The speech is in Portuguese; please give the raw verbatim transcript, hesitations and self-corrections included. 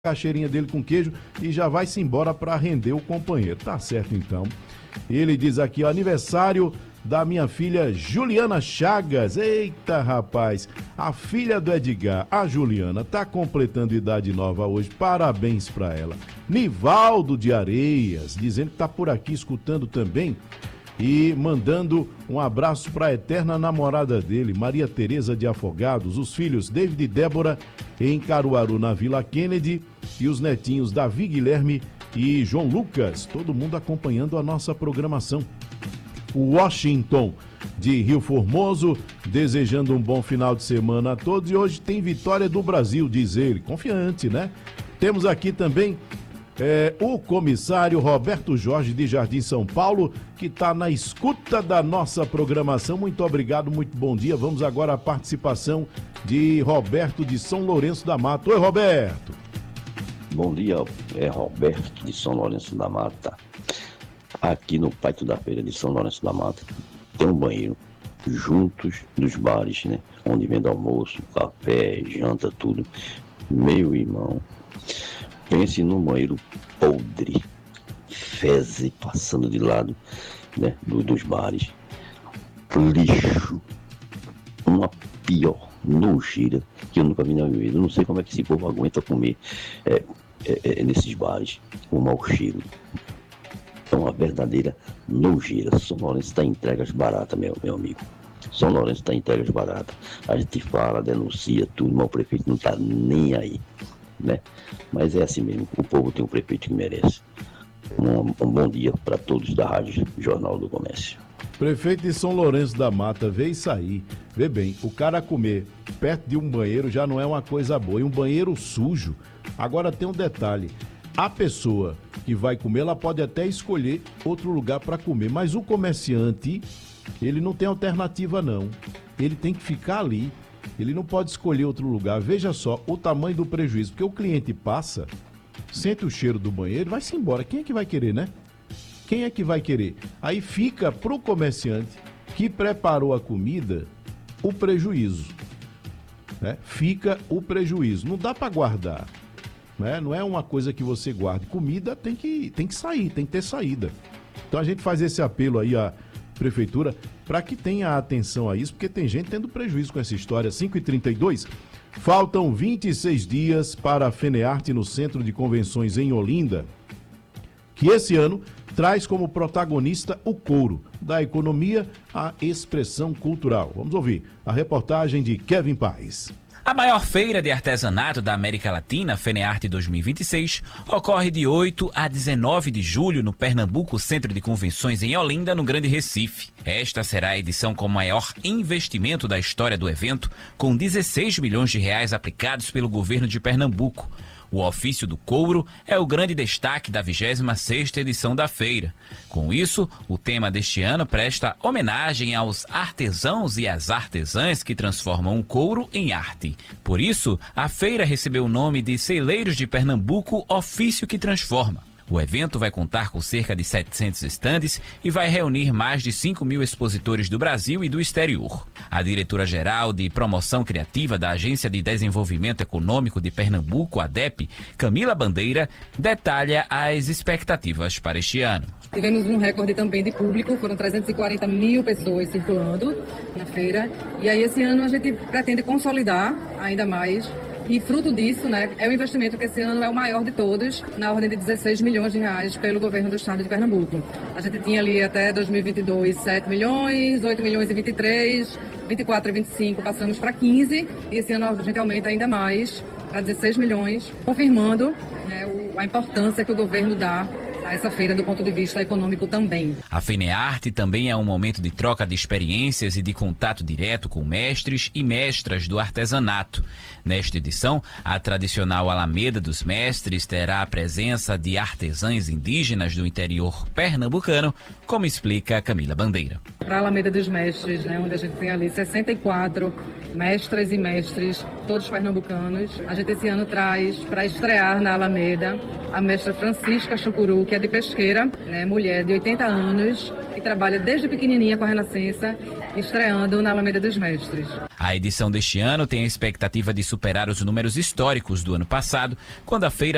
a cheirinha dele com queijo e já vai-se embora para render o companheiro. Tá certo, então. Ele diz aqui, ó, aniversário da minha filha Juliana Chagas. Eita, rapaz, a filha do Edgar, a Juliana, tá completando idade nova hoje. Parabéns para ela. Nivaldo de Areias, dizendo que tá por aqui escutando também e mandando um abraço para a eterna namorada dele, Maria Tereza de Afogados, os filhos David e Débora em Caruaru, na Vila Kennedy, e os netinhos Davi Guilherme e João Lucas, todo mundo acompanhando a nossa programação. O Washington de Rio Formoso, desejando um bom final de semana a todos, e hoje tem vitória do Brasil, diz ele, confiante, né? Temos aqui também É, o comissário Roberto Jorge de Jardim São Paulo, que está na escuta da nossa programação. Muito obrigado, muito bom dia. Vamos agora à participação de Roberto de São Lourenço da Mata. Oi, Roberto. Bom dia, é Roberto de São Lourenço da Mata. Aqui no pátio da feira de São Lourenço da Mata tem um banheiro juntos dos bares, né? Onde vende almoço, café, janta, tudo. Meu irmão, pense num banheiro podre, fezes passando de lado, né, do, dos bares, lixo, uma pior nojeira que eu nunca vi na minha vida. Eu não sei como é que esse povo aguenta comer é, é, é, nesses bares, o mau cheiro. É uma verdadeira nojeira. São Lourenço está em entregas baratas, meu, meu amigo. São Lourenço está em entregas baratas. A gente fala, denuncia tudo, mas o prefeito não está nem aí, né? Mas é assim mesmo, o povo tem um prefeito que merece. Um, um bom dia para todos da Rádio Jornal do Comércio. Prefeito de São Lourenço da Mata, vê isso aí. Vê bem, o cara comer perto de um banheiro já não é uma coisa boa. E um banheiro sujo. Agora tem um detalhe, a pessoa que vai comer, ela pode até escolher outro lugar para comer, mas o comerciante, ele não tem alternativa não. Ele tem que ficar ali. Ele não pode escolher outro lugar. Veja só o tamanho do prejuízo, porque o cliente passa, sente o cheiro do banheiro, vai-se embora. Quem é que vai querer, né? Quem é que vai querer? Aí fica pro comerciante que preparou a comida o prejuízo, né? Fica o prejuízo. Não dá para guardar, né? Não é uma coisa que você guarde. Comida tem que, tem que sair, tem que ter saída. Então a gente faz esse apelo aí à prefeitura para que tenha atenção a isso, porque tem gente tendo prejuízo com essa história. Cinco e trinta e dois, faltam vinte e seis dias para a FENEARTE no Centro de Convenções em Olinda, que esse ano traz como protagonista o couro, da economia à expressão cultural. Vamos ouvir a reportagem de Kevin Paes. A maior feira de artesanato da América Latina, FENEARTE dois mil e vinte e seis, ocorre de oito a dezenove de julho no Pernambuco Centro de Convenções em Olinda, no Grande Recife. Esta será a edição com maior investimento da história do evento, com dezesseis milhões de reais aplicados pelo governo de Pernambuco. O ofício do couro é o grande destaque da vigésima sexta edição da feira. Com isso, o tema deste ano presta homenagem aos artesãos e às artesãs que transformam o couro em arte. Por isso, a feira recebeu o nome de Celeiros de Pernambuco, Ofício que Transforma. O evento vai contar com cerca de setecentos estandes e vai reunir mais de cinco mil expositores do Brasil e do exterior. A diretora-geral de Promoção Criativa da Agência de Desenvolvimento Econômico de Pernambuco, ADEP, Camila Bandeira, detalha as expectativas para este ano. Tivemos um recorde também de público, foram trezentas e quarenta mil pessoas circulando na feira. E aí esse ano a gente pretende consolidar ainda mais. E fruto disso, né, é o investimento que esse ano é o maior de todos, na ordem de dezesseis milhões de reais pelo governo do estado de Pernambuco. A gente tinha ali até dois mil e vinte e dois sete milhões, oito milhões e vinte e três, vinte e quatro e vinte e cinco passamos para quinze, e esse ano a gente aumenta ainda mais para dezesseis milhões, confirmando, né, o, a importância que o governo dá a essa feira do ponto de vista econômico também. A FENEARTE também é um momento de troca de experiências e de contato direto com mestres e mestras do artesanato. Nesta edição, a tradicional Alameda dos Mestres terá a presença de artesãs indígenas do interior pernambucano, como explica Camila Bandeira. Para a Alameda dos Mestres, né, onde a gente tem ali sessenta e quatro mestras e mestres, todos pernambucanos, a gente esse ano traz para estrear na Alameda a mestra Francisca Chucuru, que é de Pesqueira, né, mulher de oitenta anos, que trabalha desde pequenininha com a Renascença, estreando na Alameda dos Mestres. A edição deste ano tem a expectativa de superar os números históricos do ano passado, quando a feira